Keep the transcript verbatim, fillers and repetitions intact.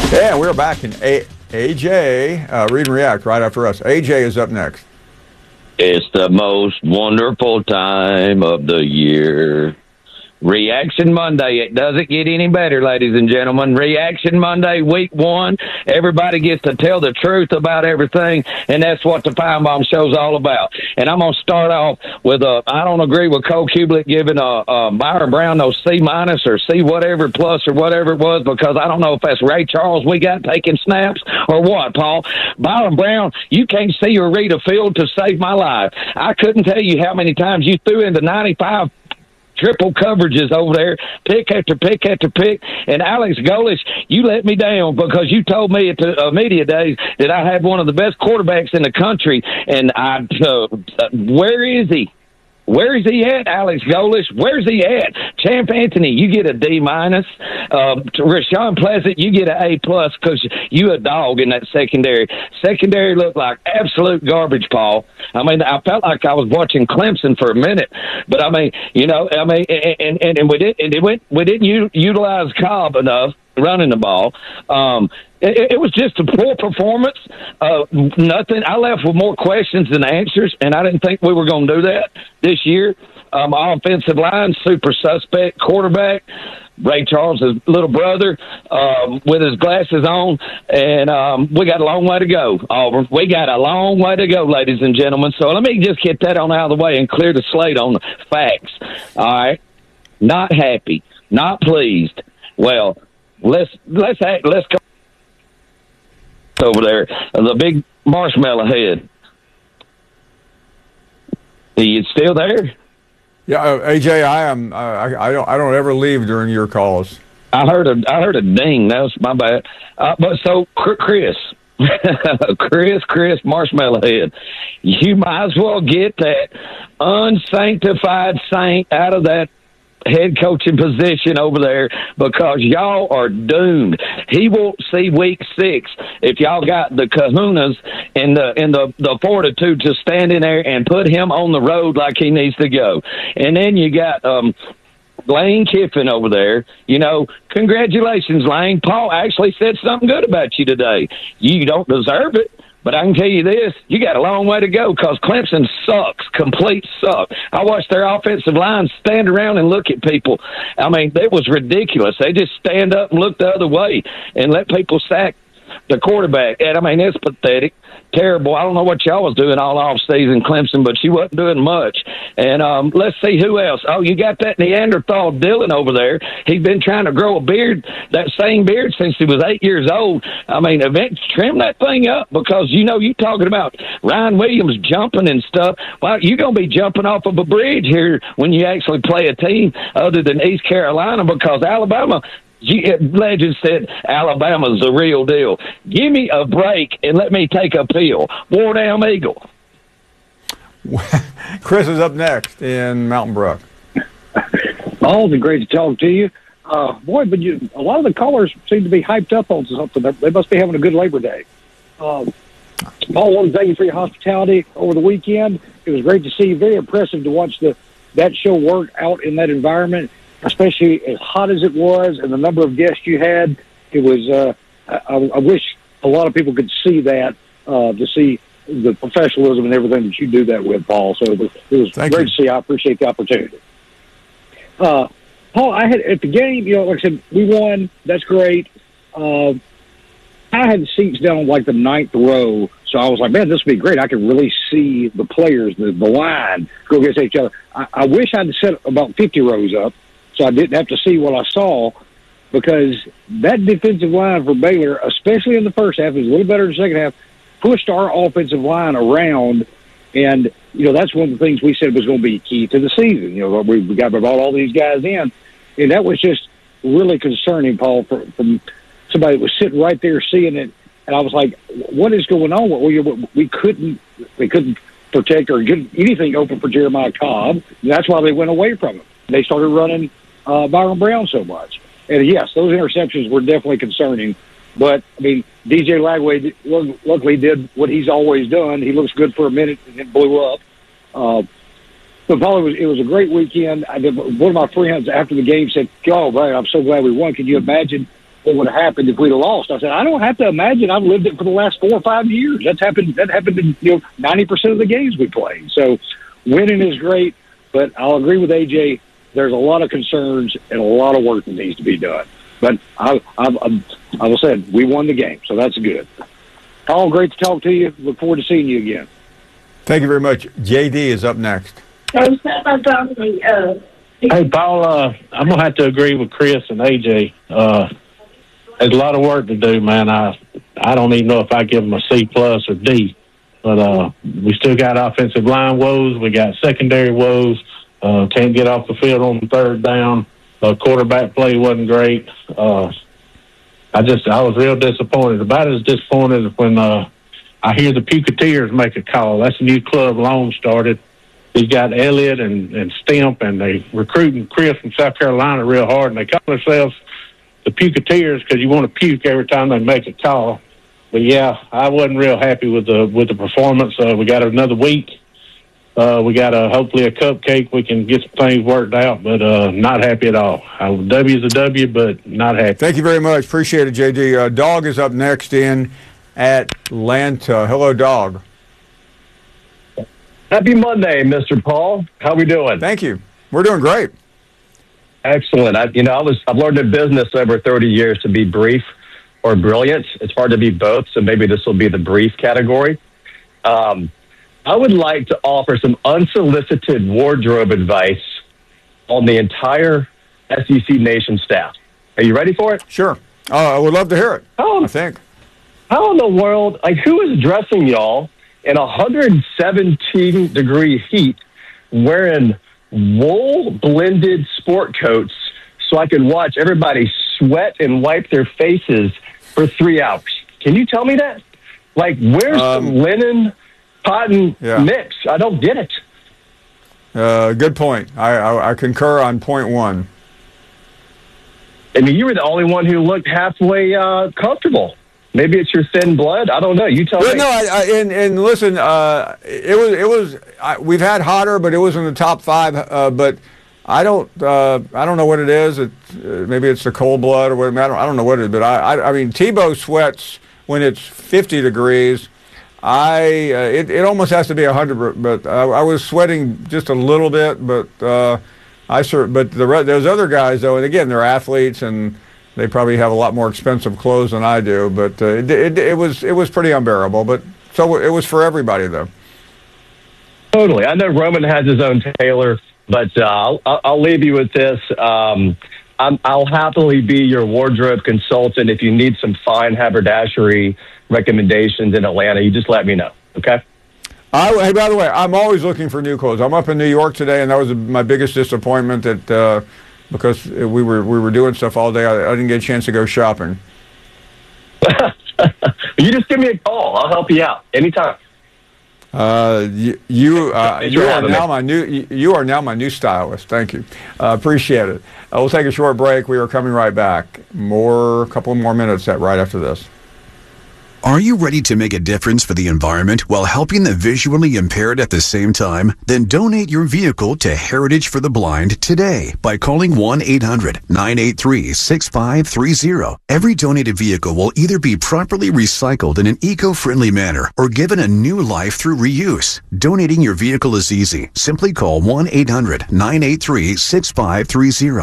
Yeah, we're back in A- AJ, uh, Read and React right after us. A J is up next. It's the most wonderful time of the year. Reaction Monday. It doesn't get any better, ladies and gentlemen. Reaction Monday, week one. Everybody gets to tell the truth about everything, and that's what the Finebaum Show's all about. And I'm going to start off with a, I don't agree with Cole Kublik giving a, a Byron Brown no C minus or C whatever plus or whatever it was, because I don't know if that's Ray Charles we got taking snaps or what, Paul. Byron Brown, you can't see or read a field to save my life. I couldn't tell you how many times you threw into ninety-five triple coverages over there, pick after pick after pick. And Alex Golesh, you let me down because you told me at the uh, media days that I had one of the best quarterbacks in the country. And I, uh, uh, where is he? Where is he at, Alex Golesh? Where's he at? Champ Anthony, you get a D minus. Uh, Rashawn Pleasant, you get an A plus because you a dog in that secondary. Secondary looked like absolute garbage, Paul. I mean, I felt like I was watching Clemson for a minute, but I mean, you know, I mean, and and, and we did, and it went, we didn't u- utilize Cobb enough running the ball. Um, it, it was just a poor performance. Uh, nothing. I left with more questions than answers, and I didn't think we were going to do that this year. Um, offensive line, super suspect. Quarterback, Ray Charles' little brother, um, with his glasses on, and um, we got a long way to go, Auburn. We got a long way to go, ladies and gentlemen. So let me just get that on out of the way and clear the slate on the facts. All right, not happy, not pleased. Well, let's let's act, let's go over there. The big marshmallow head. Are you still there? Yeah, uh, A J, I am. Uh, I, I don't. I don't ever leave during your calls. I heard a. I heard a ding. That was my bad. Uh, but so, Chris, Chris, Chris, Marshmallow Head, you might as well get that unsanctified saint out of that head coaching position over there, because y'all are doomed. He won't see week six if y'all got the kahunas and the and the, the fortitude to stand in there and put him on the road like he needs to go. And then you got um Lane Kiffin over there. You know, congratulations, Lane. Paul actually said something good about you today. You don't deserve it, but I can tell you this, you got a long way to go, because Clemson sucks, complete suck. I watched their offensive line stand around and look at people. I mean, it was ridiculous. They just stand up and look the other way and let people sack the quarterback. And, I mean, it's pathetic, terrible. I don't know what y'all was doing all off season, Clemson, but she wasn't doing much. And um, let's see who else. Oh, you got that Neanderthal Dylan over there. He's been trying to grow a beard, that same beard, since he was eight years old. I mean, eventually trim that thing up, because, you know, you talking about Ryan Williams jumping and stuff. Well, you're going to be jumping off of a bridge here when you actually play a team other than East Carolina, because Alabama – Legend said Alabama's the real deal. Give me a break and let me take a pill. War down Eagle. Chris is up next in Mountain Brook. Always great to talk to you. Uh, boy, but you, a lot of the callers seem to be hyped up on something. They must be having a good Labor Day. Uh, Paul, I want to thank you for your hospitality over the weekend. It was great to see you. Very impressive to watch the that show work out in that environment, especially as hot as it was and the number of guests you had. It was, uh, I, I wish a lot of people could see that, uh, to see the professionalism and everything that you do that with, Paul. So it was, it was great you. to see. I appreciate the opportunity. Uh, Paul, I had at the game, you know, like I said, we won. That's great. Uh, I had the seats down like the ninth row, so I was like, man, this would be great. I could really see the players, the, the line, go against each other. I, I wish I'd set about fifty rows up so I didn't have to see what I saw, because that defensive line for Baylor, especially in the first half, it was a little better in the second half, pushed our offensive line around. And, you know, that's one of the things we said was going to be key to the season. You know, we, we got to brought all these guys in. And that was just really concerning, Paul, from, from somebody that was sitting right there seeing it. And I was like, what is going on? We, we couldn't we couldn't protect or get anything open for Jeremiah Cobb. And that's why they went away from him. They started running uh, Byron Brown so much. And, yes, those interceptions were definitely concerning. But, I mean, D J Lagway luckily did what he's always done. He looks good for a minute and then blew up. Uh, but, Paul, it was, it was a great weekend. I did, one of my friends after the game said, oh, man, I'm so glad we won. Can you imagine what would have happened if we'd have lost. I said, I don't have to imagine. I've lived it for the last four or five years. That's happened. That happened in you know ninety percent of the games we played. So winning is great, but I'll agree with A J. There's a lot of concerns and a lot of work that needs to be done. But I, I, I, I will say we won the game, so that's good. Paul, great to talk to you. Look forward to seeing you again. Thank you very much. J D is up next. Hey, Paul, uh, I'm going to have to agree with Chris and A J. Uh, there's a lot of work to do, man. I I don't even know if I give them a C plus or D. But uh, we still got offensive line woes. We got secondary woes. Uh, can't get off the field on the third down. Uh, quarterback play wasn't great. Uh, I just I was real disappointed. About as disappointed as when uh, I hear the Puketeers make a call. That's a new club Long started. He's got Elliott and, and Stimp, and they recruiting Chris from South Carolina real hard, and they call themselves the Puketeers because you want to puke every time they make a call. But yeah, I wasn't real happy with the with the performance. Uh, we got another week. Uh, we got a hopefully a cupcake. We can get some things worked out, but uh, not happy at all. Uh, W is a W, but not happy. Thank you very much. Appreciate it, J D. Uh, Dog is up next in Atlanta. Hello, Dog. Happy Monday, Mister Paul. How we doing? Thank you. We're doing great. Excellent. I, you know, I was I've learned in business over thirty years to be brief or brilliant. It's hard to be both, so maybe this will be the brief category. Um, I would like to offer some unsolicited wardrobe advice on the entire S E C Nation staff. Are you ready for it? Sure. Uh, I would love to hear it, How, I think. How in the world, like, who is dressing y'all in one hundred seventeen degree heat wearing wool blended sport coats so I can watch everybody sweat and wipe their faces for three hours? Can you tell me that? Like, where's Um, the linen cotton yeah. mix? I don't get it. Uh, good point. I, I, I concur on point one. I mean, you were the only one who looked halfway uh, comfortable. Maybe it's your thin blood. I don't know. You tell But me. no, I, I, and, and listen, uh, it was it was. I, we've had hotter, but it was in the top five. Uh, but I don't uh, I don't know what it is. It, uh, maybe it's the cold blood or whatever. I don't I don't know what it is. But I I, I mean, Tebow sweats when it's fifty degrees. I uh, it it almost has to be a hundred. But I, I was sweating just a little bit. But uh, I sort. But the re- those other guys though, and again, they're athletes and they probably have a lot more expensive clothes than I do, but uh, it, it, it was it was pretty unbearable. But so it was for everybody, though. Totally. I know Roman has his own tailor, but uh, I'll, I'll leave you with this. Um, I'm, I'll happily be your wardrobe consultant if you need some fine haberdashery recommendations in Atlanta. You just let me know, okay? I, hey, by the way, I'm always looking for new clothes. I'm up in New York today, and that was my biggest disappointment that. Uh, because we were we were doing stuff all day. I, I didn't get a chance to go shopping. You just give me a call. I'll help you out anytime. Uh, you you, uh, Thanks you for are having now me. my new you, you are now my new stylist. Thank you. Uh, appreciate it. Uh, we'll take a short break. We are coming right back. More, a couple more minutes at right after this. Are you ready to make a difference for the environment while helping the visually impaired at the same time? Then donate your vehicle to Heritage for the Blind today by calling one eight hundred nine eight three six five three zero. Every donated vehicle will either be properly recycled in an eco-friendly manner or given a new life through reuse. Donating your vehicle is easy. Simply call one eight hundred nine eight three six five three zero.